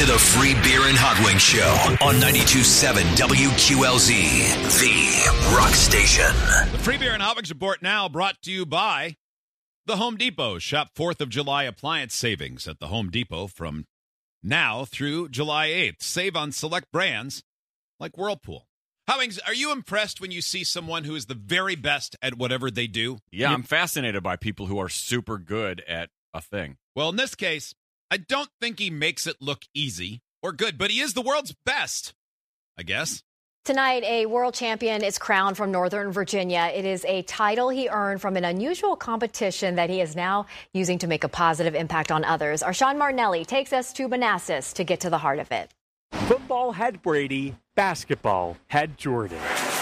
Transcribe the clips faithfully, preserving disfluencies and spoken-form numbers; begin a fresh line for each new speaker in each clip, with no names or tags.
the Free Beer and Hot Wings Show on ninety-two point seven W Q L Z, the rock station.
The Free Beer and Hot Wings Report now brought to you by the Home Depot. Shop fourth of July appliance savings at the Home Depot from now through July eighth. Save on select brands like Whirlpool. Hot Wings, are you impressed when you see someone who is the very best at whatever they do?
Yeah, I'm fascinated by people who are super good at a thing.
Well, in this case, I don't think he makes it look easy or good, but he is the world's best, I guess.
Tonight, a world champion is crowned from Northern Virginia. It is a title he earned from an unusual competition that he is now using to make a positive impact on others. Our Sean Martinelli takes us to Manassas to get to the heart of it.
Football had Brady, basketball had Jordan.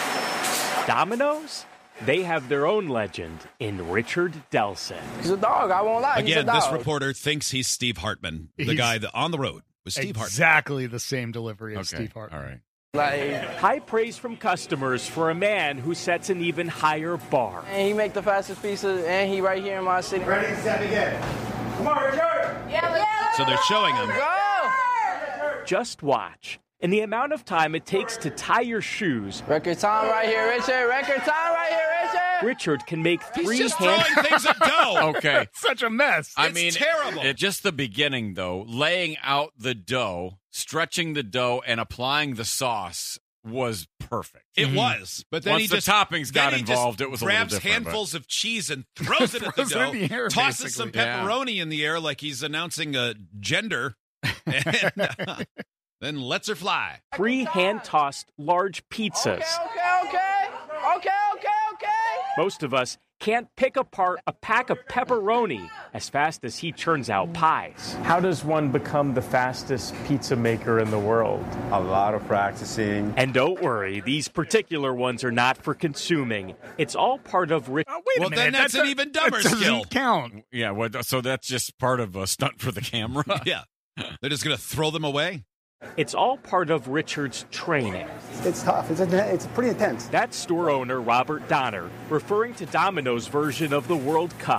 Dominoes? They have their own legend in Richard Delson.
He's a dog, I won't lie.
Again,
He's a
this
dog.
reporter thinks he's Steve Hartman, the
He's
guy that on the road with Steve Hartman.
Exactly the same delivery of
Okay,
Steve Hartman.
all right.
Like,
High praise from customers for a man who sets an even higher bar.
and he make the fastest pizza, and he right here in my city.
Ready, set, begin. Come on, Richard!
Yeah, yeah.
So they're showing him.
Go!
Just watch. In the amount of time it takes to tie your shoes,
Record time right here, Richard. Record time right here, Richard.
Richard can make
He's
three
just
hand-
throwing things at dough.
Okay.
Such a mess.
I
It's
mean,
terrible.
It, just the beginning, though, laying out the dough, stretching the dough, and applying the sauce was perfect.
It was, but then
Once
he
the
just
toppings
then
got
he just
involved, it was a little
grabs
different, but-
handfuls of cheese and throws it at the
Throws it
dough,
in the air,
tosses some
basically.
Yeah.
pepperoni in the air like he's announcing a gender, and uh, then lets her fly.
three hand-tossed large pizzas.
Okay, okay, okay. Okay, okay, okay.
Most of us can't pick apart a pack of pepperoni as fast as he churns out pies.
How does one become the fastest pizza maker in the world?
A lot of practicing.
And don't worry, these particular ones are not for consuming. It's all part of Rich.
Oh, wait
Well,
a minute.
then that's an
a-
even dumber
that doesn't
skill.
count.
Yeah, what, so that's just part of a stunt for the camera?
Yeah, they're just gonna throw them away.
It's all part of Richard's training.
It's tough. It's, it's pretty intense.
That's store owner Robert Donner, referring to Domino's version of the World Cup.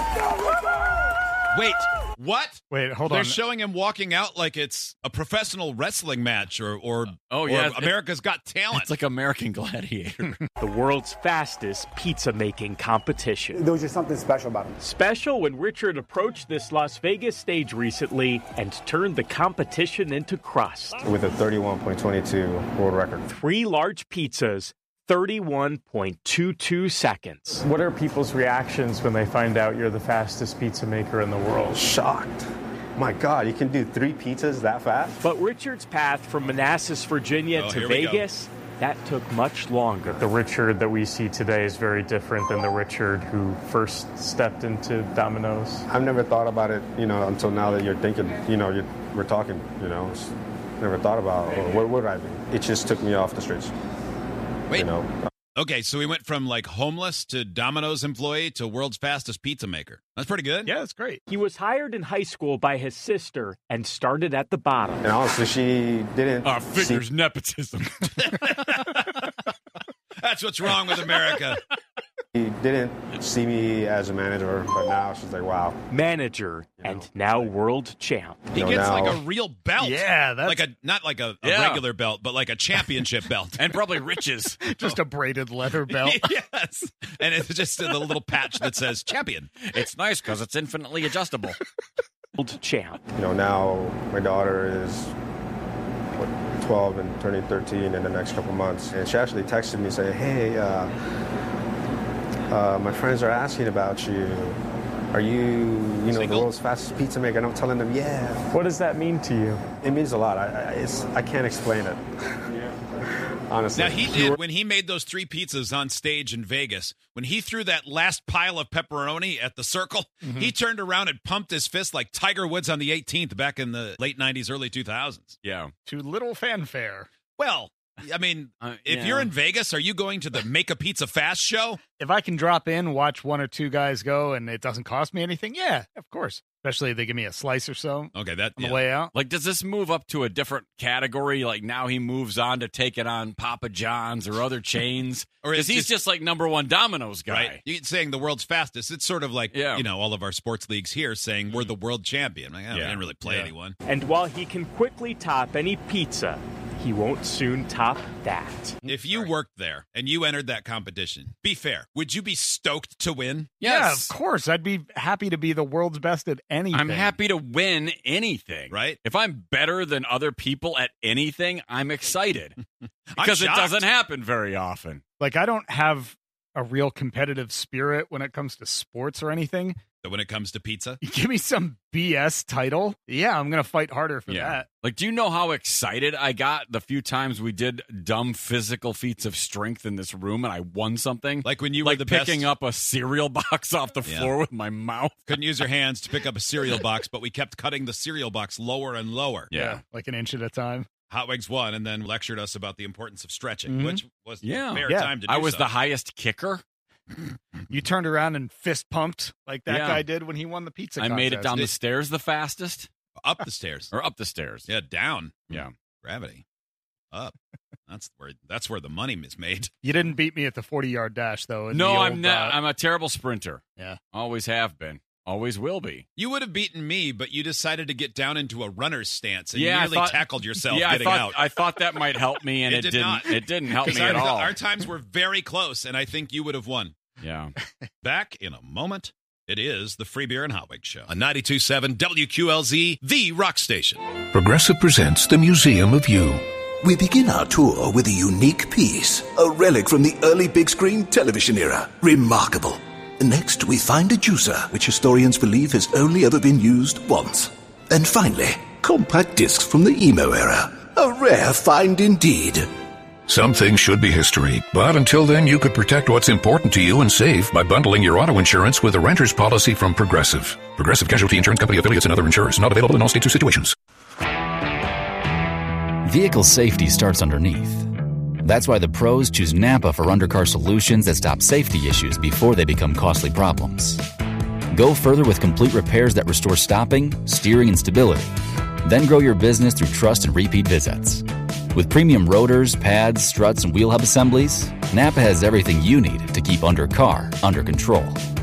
Wait, what?
Wait, hold
They're
on.
showing him walking out like it's a professional wrestling match or or,
Oh,
or
yeah, it-
America's Got Talent.
It's like American Gladiator.
The world's fastest pizza making competition.
There was just something special about it.
Special when Richard approached this Las Vegas stage recently and turned the competition into crust.
With a thirty-one point two two world record.
Three large pizzas, thirty-one point two two seconds.
What are people's reactions when they find out you're the fastest pizza maker in the world?
Shocked. My God, you can do three pizzas that fast?
But Richard's path from Manassas, Virginia
Oh,
to
here we go.
Vegas, that took much longer.
The Richard that we see today is very different than the Richard who first stepped into Domino's.
I've never thought about it, you know, until now that you're thinking, you know, you're, we're talking, you know. It's- Never thought about, oh, what would I be? It just took me off the streets,
Wait,
you know.
okay, so we went from like homeless to Domino's employee to world's fastest pizza maker. That's pretty good.
Yeah, it's great.
He was hired in high school by his sister and started at the bottom.
And honestly, she didn't
uh,
see
figures nepotism.
That's what's wrong with America.
She didn't see me as a manager, but now she's like, wow.
Manager and now world champ.
He
You know,
gets
now-
like a real belt.
Yeah, that's
like a not like a, a
Yeah.
regular belt, but like a championship belt.
and probably riches.
just a braided leather belt.
Yes, and it's just a little patch that says champion.
It's nice because it's infinitely adjustable.
World champ.
You know, now my daughter is, what, twelve and turning thirteen in the next couple months. And she actually texted me saying, hey, uh, uh, my friends are asking about you. Are you, you know,
Single?
the world's fastest pizza maker? And I'm telling them, yeah.
What does that mean to you?
It means a lot. I, I, it's, I can't explain it. Honestly.
Now, he did, when he made those three pizzas on stage in Vegas, when he threw that last pile of pepperoni at the circle,
Mm-hmm.
he turned around and pumped his fist like Tiger Woods on the eighteenth back in the late nineties, early two thousands.
Yeah.
To little fanfare.
Well, I mean,
Uh,
if
yeah.
you're in Vegas, are you going to the Make a Pizza Fast show?
If I can drop in, watch one or two guys go, and it doesn't cost me anything, yeah, of course. Especially if they give me a slice or so
Okay, that
on
yeah.
the way out.
Like, does this move up to a different category? Like, now he moves on to take it on Papa John's or other chains?
Or
Because
it's
he's
just-
just, like number one Domino's guy.
Right? You saying the world's fastest. It's sort of like,
Yeah.
you know, all of our sports leagues here saying we're the world champion. Like, oh, we
Yeah.
didn't really play
Yeah.
anyone.
And while he can quickly top any pizza, he won't soon top that.
If you worked there and you entered that competition, be fair, would you be stoked to win?
Yeah,
Yes.
of course. I'd be happy to be the world's best at anything.
I'm happy to win anything.
Right?
If I'm better than other people at anything, I'm excited.
I'm
Because it
shocked.
doesn't happen very often.
Like, I don't have a real competitive spirit when it comes to sports or anything.
So when it comes to pizza,
You give me some B S title, yeah, I'm going to fight harder for that.
Like, do you know how excited I got the few times we did dumb physical feats of strength in this room and I won something?
like when you
like
were the
picking
best,
up a cereal box off the
Yeah.
floor with my mouth.
couldn't use your hands to pick up a cereal box, but we kept cutting the cereal box lower and lower.
Yeah.
Like an inch at a time.
Hot Wings won and then lectured us about the importance of stretching,
Mhm.
which was
Yeah.
a fair
Yeah.
time to do
I was
so.
the highest kicker.
You turned around and fist pumped like that
Yeah.
guy did when he won the pizza
I made it
contest.
down the stairs the fastest,
up the stairs.
or up the stairs.
Yeah, down.
Yeah.
Gravity. Up. That's where that's where the money is made.
You didn't beat me at the forty-yard dash, though. in
No,
the
I'm
old,
not.
uh,
I'm a terrible sprinter.
Yeah.
Always have been. Always will be.
You would have beaten me, but you decided to get down into a runner's stance and
Yeah, I
nearly
thought-
tackled yourself
yeah, I
getting
thought
out.
I thought that might help me, and
It
it,
did
didn't.
not.
It didn't help me
'Cause our,
at all.
our times were very close, and I think you would have won.
Yeah.
Back in a moment. It is the Free Beer and Hot Wings Show on ninety-two point seven W Q L Z, the rock station.
Progressive presents the Museum of You.
We begin our tour with a unique piece, a relic from the early big screen television era. Remarkable. Next, we find a juicer, which historians believe has only ever been used once. And finally, compact discs from the emo era. A rare find indeed.
Some things should be history, but until then, you could protect what's important to you and save by bundling your auto insurance with a renter's policy from Progressive. Progressive Casualty Insurance Company affiliates and other insurers. Not available in all states or situations.
Vehicle safety starts underneath. That's why the pros choose Napa for undercar solutions that stop safety issues before they become costly problems. Go further with complete repairs that restore stopping, steering, and stability. Then grow your business through trust and repeat visits. With premium rotors, pads, struts, and wheel hub assemblies, Napa has everything you need to keep undercar under control.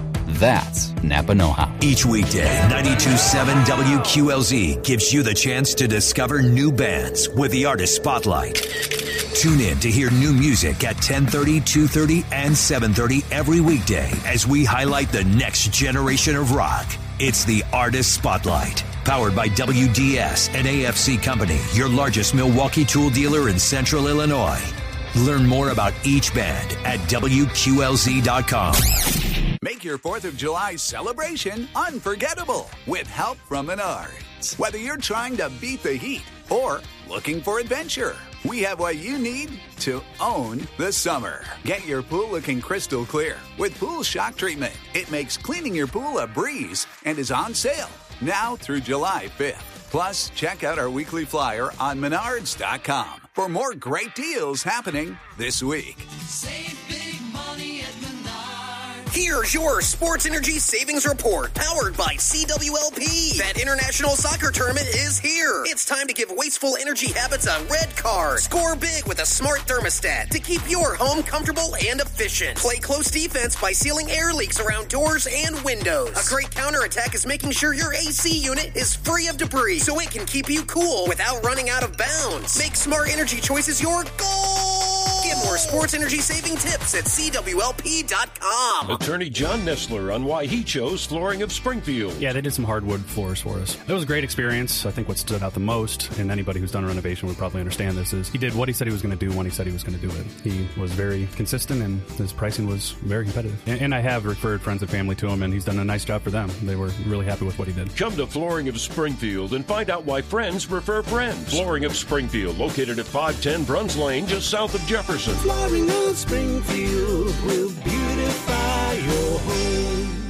That's Napa know-how.
Each weekday, ninety-two point seven W Q L Z gives you the chance to discover new bands with the Artist Spotlight. Tune in to hear new music at ten thirty, two thirty, and seven thirty every weekday as we highlight the next generation of rock. It's the Artist Spotlight, powered by W D S and A F C Company, your largest Milwaukee tool dealer in Central Illinois. Learn more about each band at W Q L Z dot com.
Make your fourth of July celebration unforgettable with help from Menards. Whether you're trying to beat the heat or looking for adventure, we have what you need to own the summer. Get your pool looking crystal clear with Pool Shock Treatment. It makes cleaning your pool a breeze and is on sale now through July fifth. Plus, check out our weekly flyer on Menards dot com for more great deals happening this week.
Save big money at Menards. Here's your Sports Energy Savings Report, powered by C W L P. That international soccer tournament is here. It's time to give wasteful energy habits a red card. Score big with a smart thermostat to keep your home comfortable and efficient. Play close defense by sealing air leaks around doors and windows. A great counterattack is making sure your A C unit is free of debris so it can keep you cool without running out of bounds. Make smart energy choices your goal. Get more sports energy saving tips at C W L P dot com.
Attorney John Nestler on why he chose Flooring of Springfield.
Yeah, they did some hardwood floors for us. It was a great experience. I think what stood out the most, and anybody who's done a renovation would probably understand this, is he did what he said he was going to do when he said he was going to do it. He was very consistent, and his pricing was very competitive. And, and I have referred friends and family to him, and he's done a nice job for them. They were really happy with what he did.
Come to Flooring of Springfield and find out why friends refer friends. Flooring of Springfield, located at five ten Bruns Lane, just south of Jefferson.
Flooring of Springfield will beautify your home.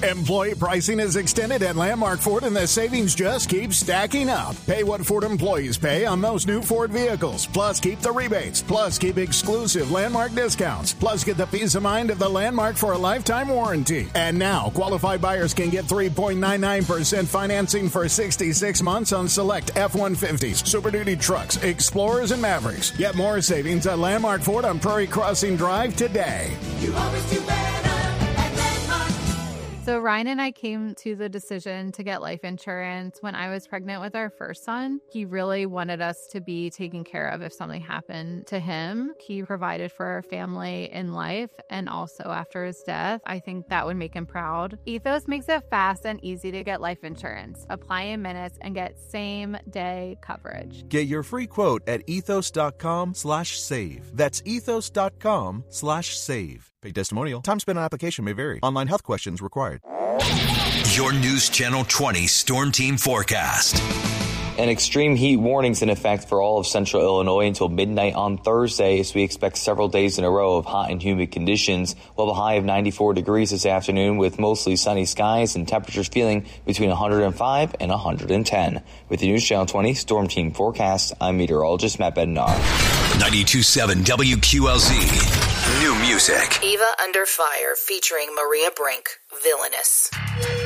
Employee pricing is extended at Landmark Ford, and the savings just keep stacking up. Pay what Ford employees pay on most new Ford vehicles. Plus, keep the rebates. Plus, keep exclusive Landmark discounts. Plus, get the peace of mind of the Landmark for a lifetime warranty. And now, qualified buyers can get three point nine nine percent financing for sixty-six months on select F one fifties, Super Duty trucks, Explorers, and Mavericks. Get more savings at Landmark Ford on Prairie Crossing Drive today.
You always do better at Landmark. So Ryan and I came to the decision to get life insurance when I was pregnant with our first son. He really wanted us to be taken care of if something happened to him. He provided for our family in life and also after his death. I think that would make him proud. Ethos makes it fast and easy to get life insurance. Apply in minutes and get same day coverage.
Get your free quote at ethos.com slash save. That's ethos.com slash save. Paid testimonial. Time spent on application may vary. Online health questions required.
Your News Channel twenty Storm Team forecast.
An extreme heat warnings in effect for all of central Illinois until midnight on Thursday, as we expect several days in a row of hot and humid conditions. We'll have a high of ninety-four degrees this afternoon with mostly sunny skies and temperatures feeling between one hundred five and one hundred ten. With the News Channel twenty Storm Team forecast, I'm meteorologist Matt Bednar.
ninety-two point seven W Q L Z. New music.
Eva Under Fire featuring Maria Brink, Villainous.